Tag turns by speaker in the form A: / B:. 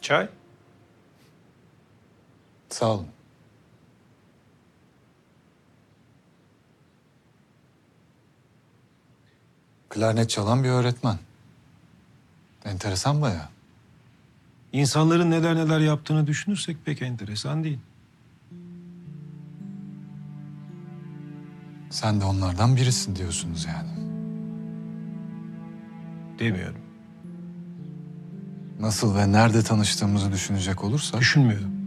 A: Çay?
B: Sağ olun. Klarnet çalan bir öğretmen. Enteresan bayağı.
A: İnsanların neler neler yaptığını düşünürsek pek enteresan değil.
B: Sen de onlardan birisin diyorsunuz yani.
A: Demiyorum.
B: Nasıl ve nerede tanıştığımızı düşünecek olursak...
A: Düşünmüyorum.